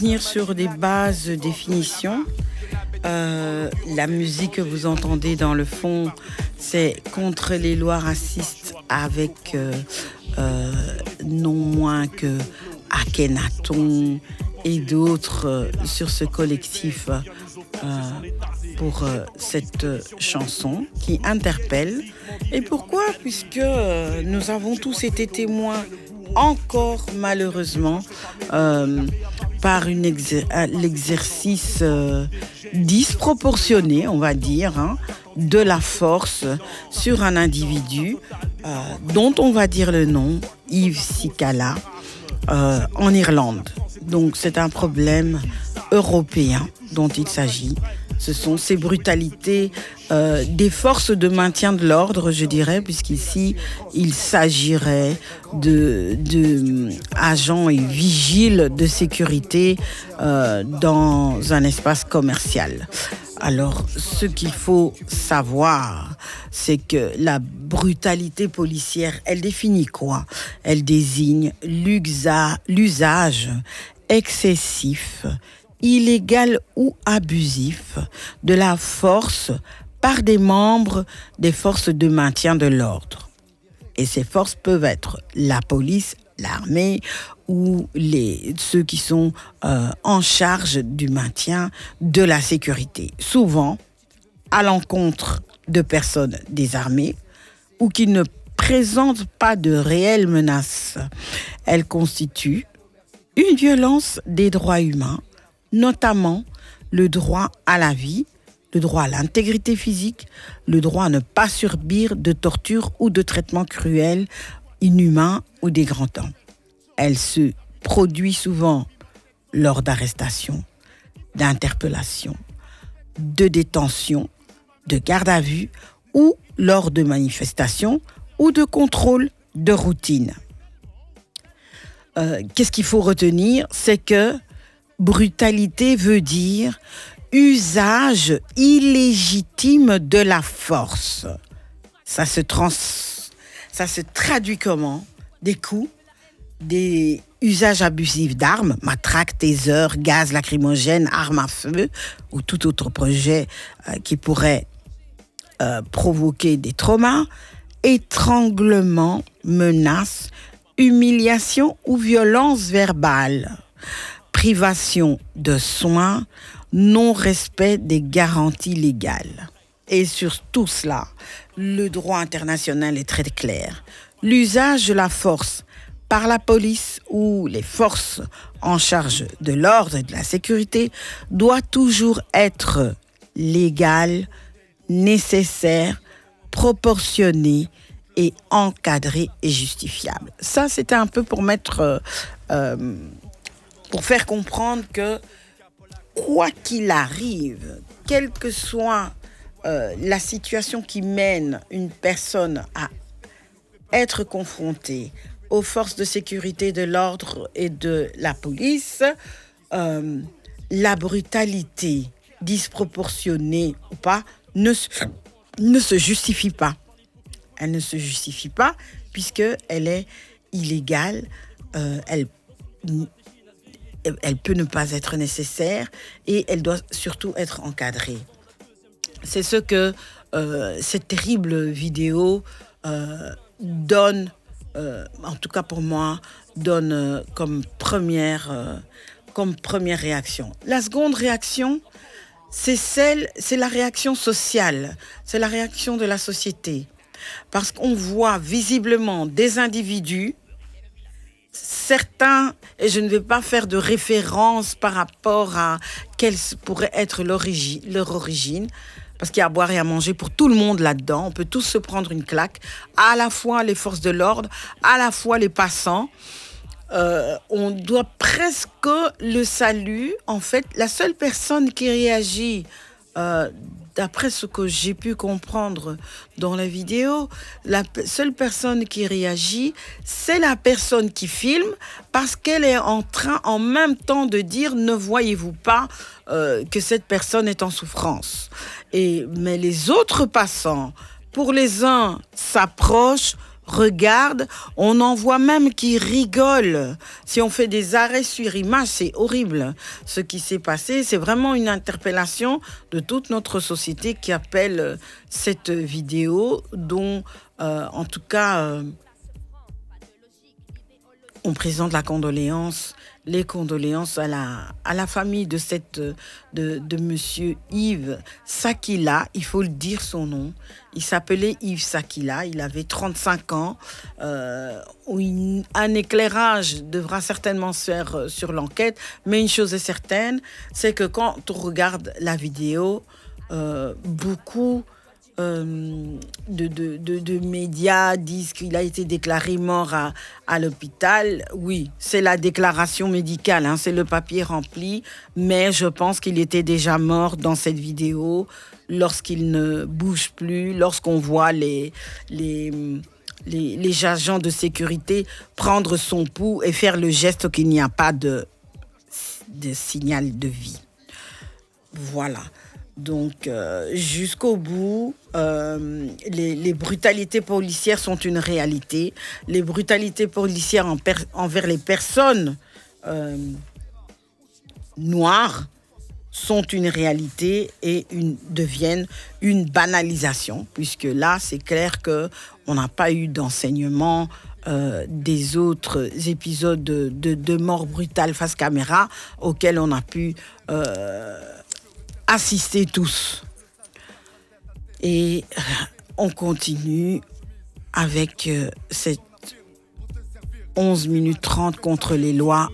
Venir sur des bases de définition. La musique que vous entendez dans le fond, c'est contre les lois racistes avec non moins que Akhenaton et d'autres sur ce collectif pour cette chanson qui interpelle. Et pourquoi? Puisque nous avons tous été témoins encore malheureusement par l'exercice disproportionné, on va dire, de la force sur un individu dont on va dire le nom, Yves Sikala, en Irlande. Donc c'est un problème européen dont il s'agit. Ce sont ces brutalités des forces de maintien de l'ordre, je dirais, puisqu'ici, il s'agirait de agents et vigiles de sécurité dans un espace commercial. Alors, ce qu'il faut savoir, c'est que la brutalité policière, elle définit quoi? Elle désigne l'usage excessif, illégal ou abusif de la force par des membres des forces de maintien de l'ordre. Et ces forces peuvent être la police, l'armée ou ceux qui sont en charge du maintien de la sécurité. Souvent à l'encontre de personnes désarmées ou qui ne présentent pas de réelles menaces. Elles constituent une violence des droits humains, notamment le droit à la vie, le droit à l'intégrité physique, le droit à ne pas subir de torture ou de traitement cruel, inhumain ou dégradant. Elle se produit souvent lors d'arrestations, d'interpellations, de détentions, de garde à vue ou lors de manifestations ou de contrôles de routine. Qu'est-ce qu'il faut retenir? C'est que brutalité veut dire usage illégitime de la force. Ça se traduit comment? Des coups, des usages abusifs d'armes, matraques, tasers, gaz lacrymogène, armes à feu ou tout autre projet qui pourrait provoquer des traumas, étranglement, menaces, humiliation ou violence verbale, privation de soins, non-respect des garanties légales. Et sur tout cela, le droit international est très clair. L'usage de la force par la police ou les forces en charge de l'ordre et de la sécurité doit toujours être légal, nécessaire, proportionné et encadré et justifiable. Ça, c'était un peu pour pour faire comprendre que quoi qu'il arrive, quelle que soit la situation qui mène une personne à être confrontée aux forces de sécurité de l'ordre et de la police, la brutalité disproportionnée ou pas ne se justifie pas. Elle ne se justifie pas puisqu'elle est illégale, elle peut ne pas être nécessaire et elle doit surtout être encadrée. C'est ce que cette terrible vidéo donne, en tout cas pour moi, donne comme première réaction. La seconde réaction, c'est la réaction sociale, c'est la réaction de la société. Parce qu'on voit visiblement des individus, certains, et je ne vais pas faire de référence par rapport à quelle pourrait être leur origine, parce qu'il y a à boire et à manger pour tout le monde là-dedans. On peut tous se prendre une claque, à la fois les forces de l'ordre, à la fois les passants. On doit presque le salut. En fait, la seule personne qui réagit, d'après ce que j'ai pu comprendre dans la vidéo, la seule personne qui réagit, c'est la personne qui filme parce qu'elle est en train en même temps de dire « Ne voyez-vous pas que cette personne est en souffrance ?» Mais les autres passants, pour les uns, s'approchent, regardent. On en voit même qui rigolent. Si on fait des arrêts sur image, c'est horrible. Ce qui s'est passé, c'est vraiment une interpellation de toute notre société qui appelle cette vidéo dont, en tout cas, on présente les condoléances à la famille de monsieur Yves Sakila. Il faut le dire son nom. Il s'appelait Yves Sakila. Il avait 35 ans. Un éclairage devra certainement se faire sur l'enquête. Mais une chose est certaine, c'est que quand on regarde la vidéo, beaucoup de médias disent qu'il a été déclaré mort à l'hôpital. Oui, c'est la déclaration médicale, hein, c'est le papier rempli, mais je pense qu'il était déjà mort dans cette vidéo lorsqu'il ne bouge plus, lorsqu'on voit les agents de sécurité prendre son pouls et faire le geste qu'il n'y a pas de signal de vie. Voilà. Donc, jusqu'au bout, les brutalités policières sont une réalité. Les brutalités policières envers les personnes noires sont une réalité et deviennent une banalisation, puisque là, c'est clair qu'on n'a pas eu d'enseignement des autres épisodes de mort brutale face caméra auxquels on a pu assister tous. Et on continue avec cette 11 minutes 30 contre les lois